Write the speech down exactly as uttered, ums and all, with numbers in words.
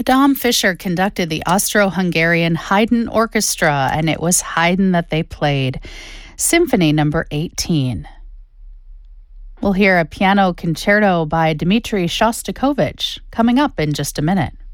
Adam Fischer conducted the Austro-Hungarian Haydn Orchestra, and it was Haydn that they played. Symphony number eighteen. We'll hear a piano concerto by Dmitri Shostakovich coming up in just a minute.